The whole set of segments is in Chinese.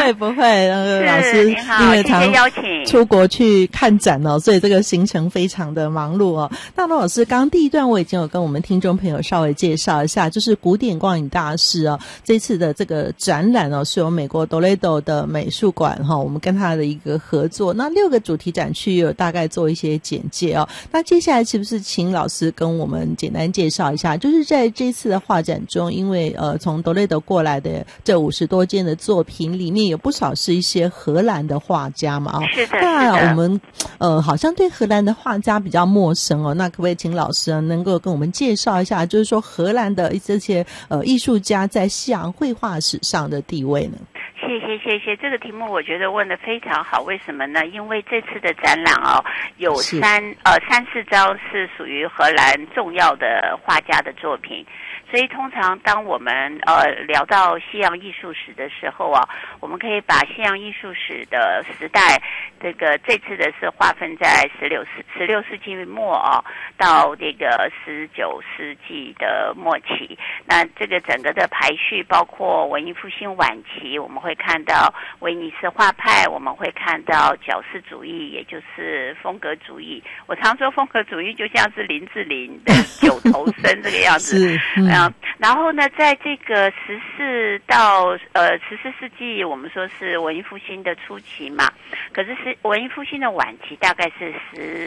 会不会，老师因为常出国去看展哦，所以这个行程非常的忙碌哦。那罗老师刚刚第一段我已经有跟我们听众朋友稍微介绍一下，就是古典光影大师哦，这次的这个展览哦，是由美国 Toledo 的美术馆哈，我们跟他的一个合作。那6个主题展区有大概做一些简介哦。那接下来是不是请老师跟我们简单介绍一下，就是在这次的画展中，因为从 Toledo 过来的这50多件的作品里面有不少是一些荷兰的画家嘛是的。 那我们好像对荷兰的画家比较陌生哦，那可不可以请老师能够跟我们介绍一下，就是说荷兰的这些艺术家在西洋绘画史上的地位呢？ 谢谢，这个题目我觉得问得非常好。为什么呢？因为这次的展览有三四张是属于荷兰重要的画家的作品。所以通常当我们聊到西洋艺术史的时候我们可以把西洋艺术史的时代这次的是划分在16世纪末到这个19世纪的末期。那这个整个的排序包括文艺复兴晚期，我们会看到威尼斯画派，我们会看到矫饰主义，也就是风格主义。我常说风格主义就像是林志玲的九头身这个样子。然后呢，在这个14世纪，我们说是文艺复兴的初期嘛，可是文艺复兴的晚期大概是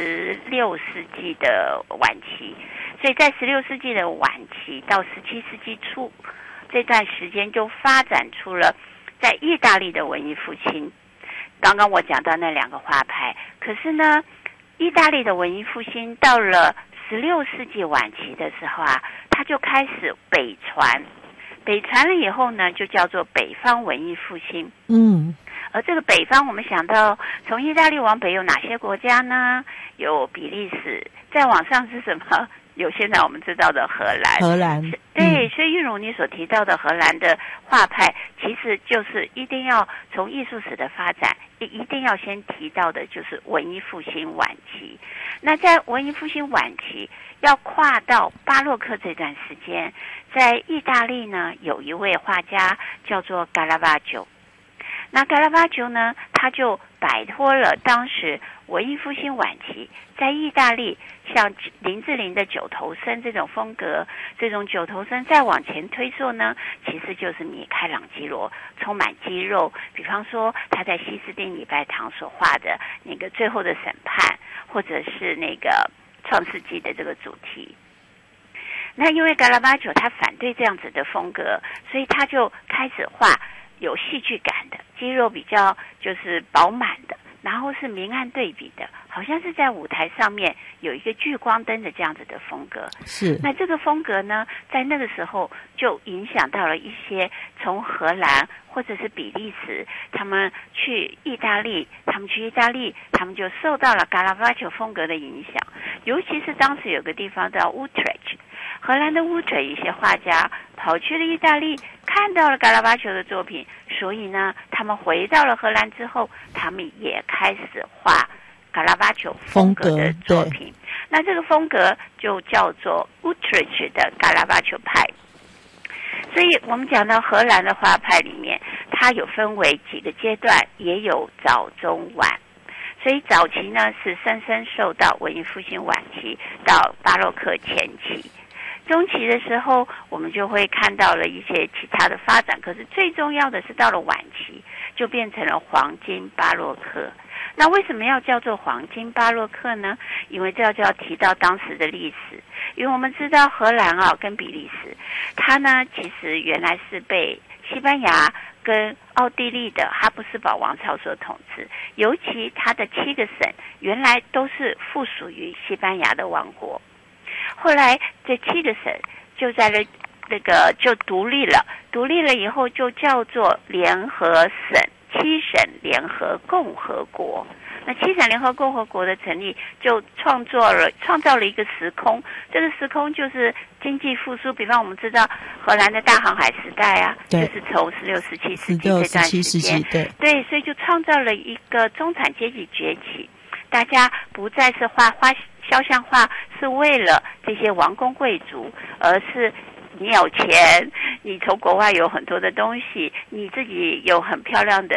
16世纪的晚期，所以在16世纪的晚期到17世纪初这段时间就发展出了在意大利的文艺复兴。刚刚我讲到那2个画派，可是呢，意大利的文艺复兴到了16世纪晚期的时候它就开始北传了以后呢，就叫做北方文艺复兴。而这个北方，我们想到从意大利往北有哪些国家呢？有比利时，再往上是什么？有现在我们知道的荷兰。对，所以玉茹你所提到的荷兰的画派，其实就是一定要从艺术史的发展，一定要先提到的就是文艺复兴晚期。那在文艺复兴晚期要跨到巴洛克这段时间，在意大利呢有一位画家叫做卡拉瓦乔。那卡拉瓦乔呢，他就摆脱了当时文艺复兴晚期在意大利像林志玲的九头身这种风格，这种九头身再往前推溯呢，其实就是米开朗基罗充满肌肉，比方说他在西斯丁礼拜堂所画的那个最后的审判，或者是那个创世纪的这个主题。那因为卡拉瓦乔他反对这样子的风格，所以他就开始画有戏剧感的，肌肉比较就是饱满的，然后是明暗对比的，好像是在舞台上面有一个聚光灯的这样子的风格。 是。 那这个风格呢，在那个时候就影响到了一些从荷兰或者是比利时，他们去意大利，他们就受到了卡拉瓦乔风格的影响。尤其是当时有个地方叫 Utrecht， 荷兰的 Utrecht 一些画家跑去了意大利，看到了卡拉瓦乔的作品，所以呢，他们回到了荷兰之后，他们也开始画卡拉瓦乔风格的作品。那这个风格就叫做 Utrecht 的卡拉瓦乔派。所以我们讲到荷兰的画派里面，它有分为几个阶段，也有早中晚。所以早期呢是深深受到文艺复兴晚期到巴洛克前期，中期的时候我们就会看到了一些其他的发展，可是最重要的是到了晚期就变成了黄金巴洛克。那为什么要叫做黄金巴洛克呢？因为这就要提到当时的历史。因为我们知道荷兰跟比利时，它呢其实原来是被西班牙跟奥地利的哈布斯堡王朝所统治，尤其它的7个省原来都是附属于西班牙的王国。后来这7个省就在那个就独立了以后就叫做联合省，7省联合共和国。那7省联合共和国的成立，就创造了一个时空。这个时空就是经济复苏。比方我们知道荷兰的大航海时代就是从16、17世纪这段时间，对，所以就创造了一个中产阶级崛起。大家不再是画肖像画是为了这些王公贵族，而是你有钱，你从国外有很多的东西，你自己有很漂亮的